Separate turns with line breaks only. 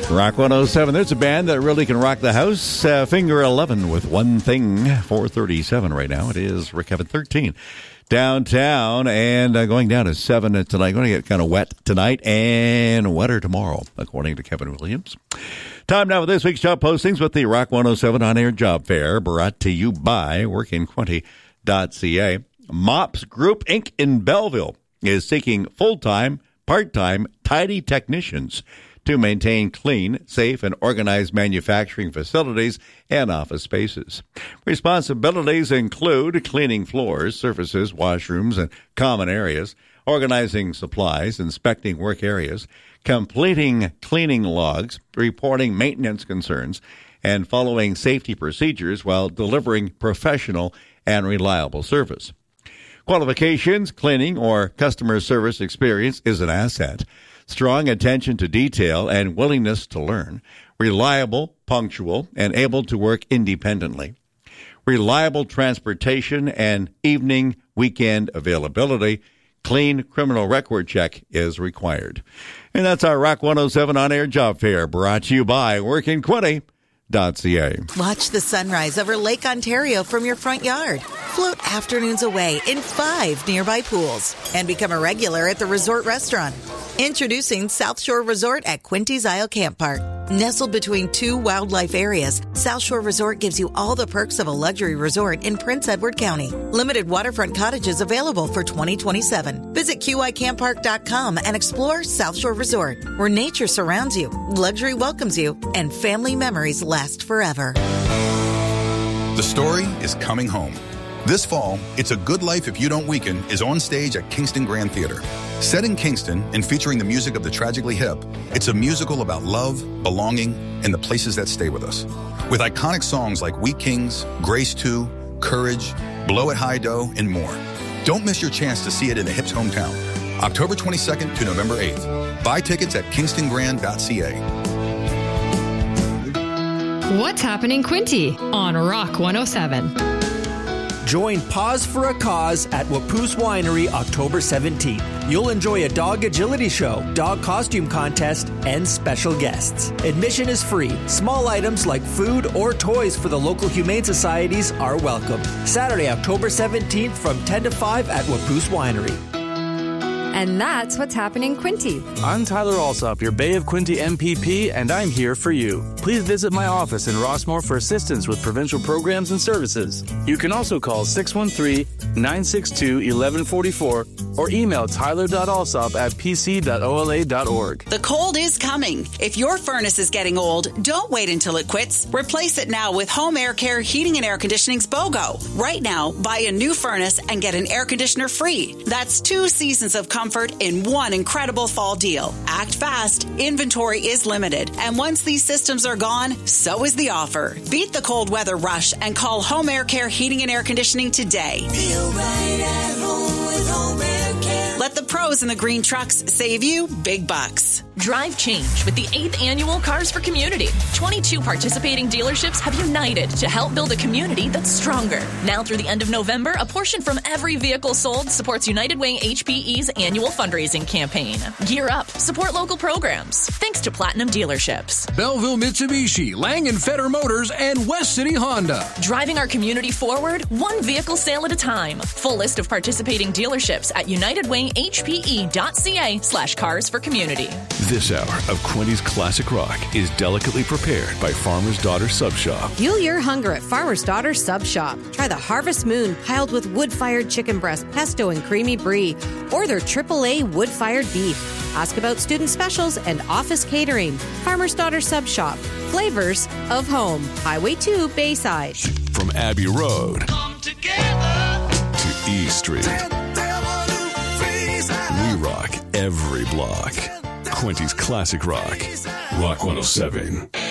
Rock 107. There's a band that really can rock the house. Finger 11 with One Thing. 4:37 right now. It is Rick Heaven 13 downtown, and going down to 7 tonight. Going to get kind of wet tonight and wetter tomorrow, according to Kevin Williams. Time now for this week's job postings with the Rock 107 on-air job fair, brought to you by working20.ca. Mops Group Inc. in Belleville is seeking full-time, part-time, tidy technicians to maintain clean, safe, and organized manufacturing facilities and office spaces. Responsibilities include cleaning floors, surfaces, washrooms, and common areas, organizing supplies, inspecting work areas, completing cleaning logs, reporting maintenance concerns, and following safety procedures while delivering professional and reliable service. Qualifications, cleaning, or customer service experience is an asset. Strong attention to detail and willingness to learn. Reliable, punctual, and able to work independently. Reliable transportation and evening, weekend availability. Clean criminal record check is required. And that's our Rock 107 on-air job fair, brought to you by working20.ca.
Watch the sunrise over Lake Ontario from your front yard. Float afternoons away in 5 nearby pools and become a regular at the resort restaurant. Introducing South Shore Resort at Quinty's Isle Camp Park. Nestled between 2 wildlife areas, South Shore Resort gives you all the perks of a luxury resort in Prince Edward County. Limited waterfront cottages available for 2027. Visit QICamppark.com and explore South Shore Resort, where nature surrounds you, luxury welcomes you, and family memories last forever.
The story is coming home. This fall, It's a Good Life If You Don't Weaken is on stage at Kingston Grand Theater. Set in Kingston and featuring the music of the Tragically Hip, it's a musical about love, belonging, and the places that stay with us. With iconic songs like We Kings, Grace 2, Courage, Blow It High Dough, and more. Don't miss your chance to see it in the Hip's hometown. October 22nd to November 8th. Buy tickets at kingstongrand.ca.
What's happening, Quinty, on Rock 107.
Join Pause for a Cause at Wapoose Winery October 17th. You'll enjoy a dog agility show, dog costume contest, and special guests. Admission is free. Small items like food or toys for the local humane societies are welcome. Saturday, October 17th from 10 to 5 at Wapoose Winery.
And that's what's happening, Quinty.
I'm Tyler Alsop, your Bay of Quinty MPP, and I'm here for you. Please visit my office in Rossmore for assistance with provincial programs and services. You can also call 613-962-1144 or email tyler.alsop@pc.ola.org.
The cold is coming. If your furnace is getting old, don't wait until it quits. Replace it now with Home Air Care Heating and Air Conditioning's BOGO. Right now, buy a new furnace and get an air conditioner free. That's 2 seasons of comfort in one incredible fall deal. Act fast. Inventory is limited. And once these systems are gone, so is the offer. Beat the cold weather rush and call Home Air Care Heating and Air Conditioning today.
Feel right at home with Home Air Care.
Let the pros in the green trucks save you big bucks.
Drive change with the 8th annual Cars for Community. 22 participating dealerships have united to help build a community that's stronger. Now through the end of November, a portion from every vehicle sold supports United Way HPE's annual fundraising campaign. Gear up, support local programs. Thanks to Platinum Dealerships,
Belleville Mitsubishi, Lang & Fetter Motors, and West City Honda.
Driving our community forward, one vehicle sale at a time. Full list of participating dealerships at unitedwayhpe.ca/cars for community.
This hour of Quinty's Classic Rock is delicately prepared by Farmer's Daughter Sub Shop.
Fuel your hunger at Farmer's Daughter Sub Shop. Try the Harvest Moon piled with wood-fired chicken breast, pesto, and creamy brie, or their AAA wood-fired beef. Ask about student specials and office catering. Farmer's Daughter Sub Shop. Flavors of home. Highway 2, Bayside.
From Abbey Road to E Street, we rock every block. Quinty's Classic Rock. Rock 107.